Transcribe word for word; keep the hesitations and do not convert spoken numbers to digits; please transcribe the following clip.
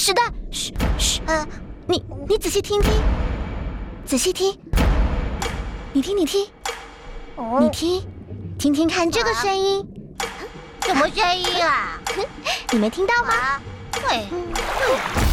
史黛，嘘嘘，呃，你你仔细听听，仔细听，你听你听， 哦你听，听听看这个声音， 什么声音啊？ 你没听到吗？ 啊，对。